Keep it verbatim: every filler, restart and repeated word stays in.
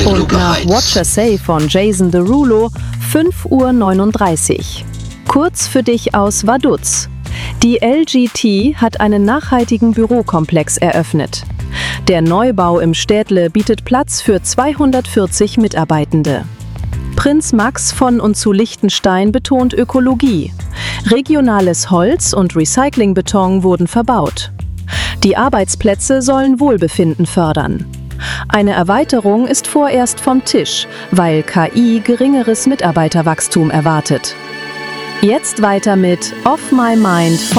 Und nach Watcher Say von Jason Derulo fünf Uhr neununddreißig. Kurz für dich aus Vaduz. Die L G T hat einen nachhaltigen Bürokomplex eröffnet. Der Neubau im Städtle bietet Platz für zweihundertvierzig Mitarbeitende. Prinz Max von und zu Liechtenstein betont Ökologie. Regionales Holz und Recyclingbeton wurden verbaut. Die Arbeitsplätze sollen Wohlbefinden fördern. Eine Erweiterung ist vorerst vom Tisch, weil K I geringeres Mitarbeiterwachstum erwartet. Jetzt weiter mit Off My Mind von